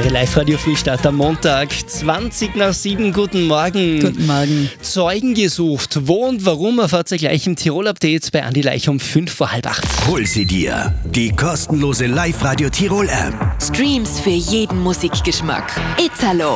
Der Live-Radio-Frühstart am Montag, 20 nach 7. Guten Morgen. Guten Morgen. Zeugen gesucht. Wo und warum erfahrt ihr gleich im Tirol-Update bei Andi Leich um 5 vor halb 8. Hol sie dir. Die kostenlose Live-Radio Tirol-App. Streams für jeden Musikgeschmack. Italo.